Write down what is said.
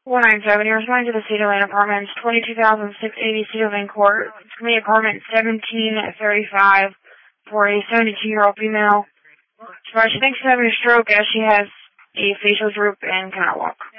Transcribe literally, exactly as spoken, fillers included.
one nine seven, you're responding to the Cedar Lane Apartments, twenty-two thousand six hundred eighty Cedar Lane Court. It's going to be apartment seventeen thirty-five for a seventy-two-year-old female. She thinks she's having a stroke as she has a facial droop and cannot walk.